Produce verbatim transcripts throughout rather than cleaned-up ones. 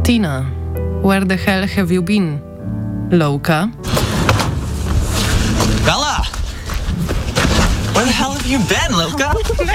Tina, where the hell have you been? Lovka. Bella! Where the hell have you been, Lovka?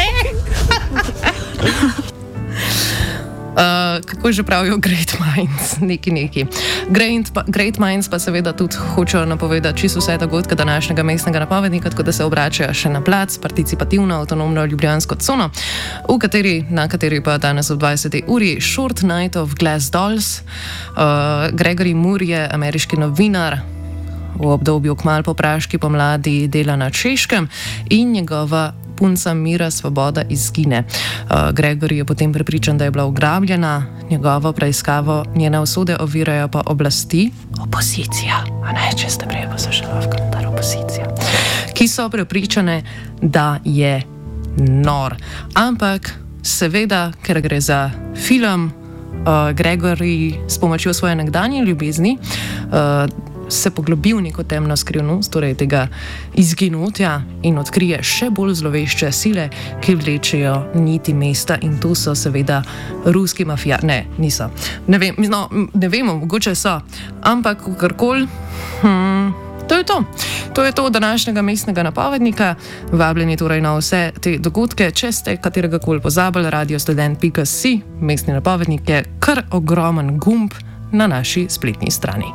Uh, kako že pravijo Great Minds, neki neki. Great, great Minds pa seveda tudi hočejo napovedati čisto vse dogodke današnjega mestnega napovednika, tako da se obračajo še na plac, participativno, avtonomno ljubljansko cono, v kateri, na kateri pa danes ob dvajseti uri Short Night of Glass Dolls. Uh, Gregory Moore je ameriški novinar, v obdobju kmalu po praški pomladi dela na Češkem in njegova punca Mira Svoboda izgine. Uh, Gregory je potem prepričan, da je bila ugrabljena, njegovo preiskavo, njene usode ovirajo pa oblasti, opozicija, a ne, če ste prej poslušali v komentar, opozicija, ki so prepričane, da je nor. Ampak seveda, ker gre za film, uh, Gregory s pomočjo svoje nekdanje ljubezni uh, se poglobi v neko temno skrivnost, torej tega izginotja, in odkrije še bolj zlovešče sile, ki vlečejo niti mesta, in to so seveda ruski mafija. Ne, niso. Ne vem, no, ne vemo, mogoče so, ampak kakorkoli, hmm, to je to. To je to današnjega mestnega napovednika. Vabljeni torej na vse te dogodke. Če ste katerega koli pozabili, radiostudent pika si, mestni napovednik je kar ogromen gumb na naši spletni strani.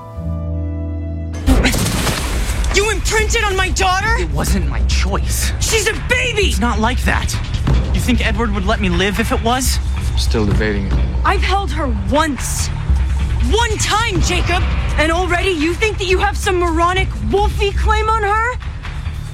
You imprinted on my daughter? It wasn't my choice. She's a baby! It's not like that. You think Edward would let me live if it was? Still debating it. I've held her once. One time, Jacob! And already you think that you have some moronic wolfy claim on her?